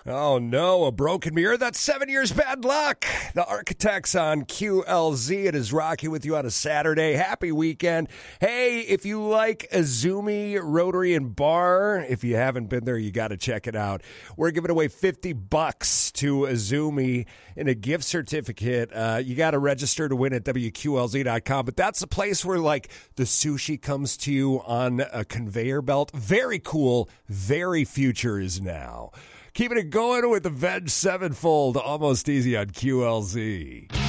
Oh, no, a broken mirror? That's 7 years bad luck. The Architects on QLZ. It is Rocky with you on a Saturday. Happy weekend. Hey, if you like Izumi Rotary and Bar, if you haven't been there, you got to check it out. We're giving away $50 to Izumi in a gift certificate. You got to register to win at WQLZ.com. But that's the place where, like, the sushi comes to you on a conveyor belt. Very cool. Very future is now. Keeping it going with the Veg Sevenfold, Almost Easy on QLZ.